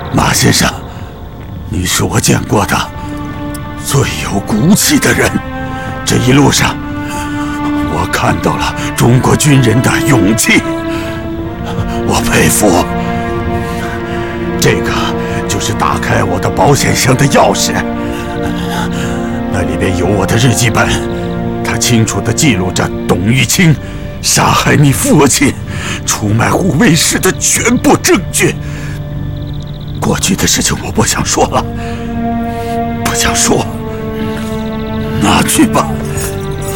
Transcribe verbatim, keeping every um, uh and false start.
马先生，你是我见过的最有骨气的人。这一路上，我看到了中国军人的勇气，我佩服。这个就是打开我的保险箱的钥匙，那里边有我的日记本，它清楚地记录着董玉清杀害你父亲、出卖护卫室的全部证据。过去的事情我不想说了，不想说，拿去吧。